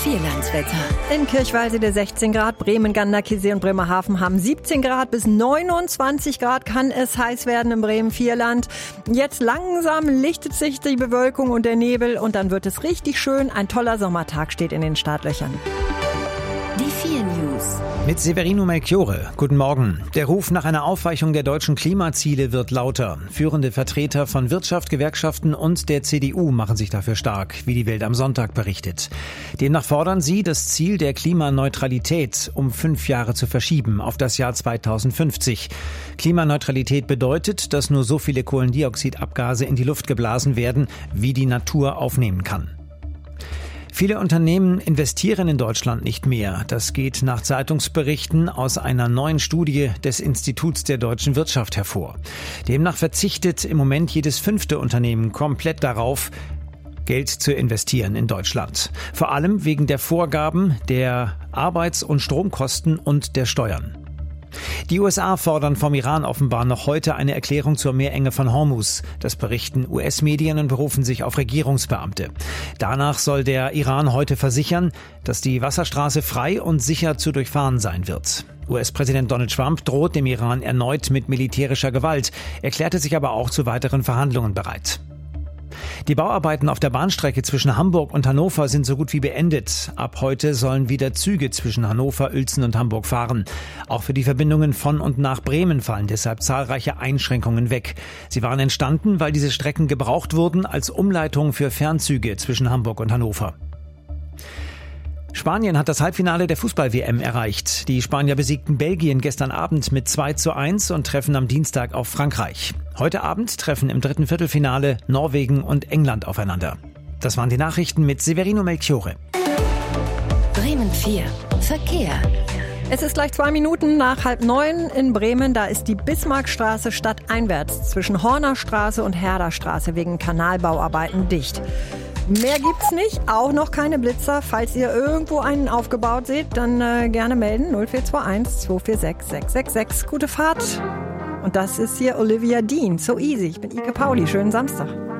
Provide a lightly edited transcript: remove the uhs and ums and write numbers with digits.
Vierlandswetter. In Kirchwalde 16 Grad, Bremen, Ganderkesee und Bremerhaven haben 17 Grad. Bis 29 Grad kann es heiß werden im Bremen-Vierland. Jetzt langsam lichtet sich die Bewölkung und der Nebel und dann wird es richtig schön. Ein toller Sommertag steht in den Startlöchern. Die 4 News. Mit Severino Melchiorre. Guten Morgen. Der Ruf nach einer Aufweichung der deutschen Klimaziele wird lauter. Führende Vertreter von Wirtschaft, Gewerkschaften und der CDU machen sich dafür stark, wie die Welt am Sonntag berichtet. Demnach fordern sie, das Ziel der Klimaneutralität um 5 Jahre zu verschieben auf das Jahr 2050. Klimaneutralität bedeutet, dass nur so viele Kohlendioxidabgase in die Luft geblasen werden, wie die Natur aufnehmen kann. Viele Unternehmen investieren in Deutschland nicht mehr. Das geht nach Zeitungsberichten aus einer neuen Studie des Instituts der deutschen Wirtschaft hervor. Demnach verzichtet im Moment jedes 5. Unternehmen komplett darauf, Geld zu investieren in Deutschland. Vor allem wegen der Vorgaben der Arbeits- und Stromkosten und der Steuern. Die USA fordern vom Iran offenbar noch heute eine Erklärung zur Meerenge von Hormuz. Das berichten US-Medien und berufen sich auf Regierungsbeamte. Danach soll der Iran heute versichern, dass die Wasserstraße frei und sicher zu durchfahren sein wird. US-Präsident Donald Trump droht dem Iran erneut mit militärischer Gewalt, erklärte sich aber auch zu weiteren Verhandlungen bereit. Die Bauarbeiten auf der Bahnstrecke zwischen Hamburg und Hannover sind so gut wie beendet. Ab heute sollen wieder Züge zwischen Hannover, Uelzen und Hamburg fahren. Auch für die Verbindungen von und nach Bremen fallen deshalb zahlreiche Einschränkungen weg. Sie waren entstanden, weil diese Strecken gebraucht wurden als Umleitung für Fernzüge zwischen Hamburg und Hannover. Spanien hat das Halbfinale der Fußball-WM erreicht. Die Spanier besiegten Belgien gestern Abend mit 2:1 und treffen am Dienstag auf Frankreich. Heute Abend treffen im 3. Viertelfinale Norwegen und England aufeinander. Das waren die Nachrichten mit Severino Melchiorre. Bremen 4. Verkehr. Es ist gleich 2 Minuten nach 8:30 in Bremen. Da ist die Bismarckstraße stadteinwärts zwischen Hornerstraße und Herderstraße wegen Kanalbauarbeiten dicht. Mehr gibt's nicht, auch noch keine Blitzer. Falls ihr irgendwo einen aufgebaut seht, dann gerne melden. 0421 246 666. Gute Fahrt. Und das ist hier Olivia Dean. So easy. Ich bin Ike Pauli. Schönen Samstag.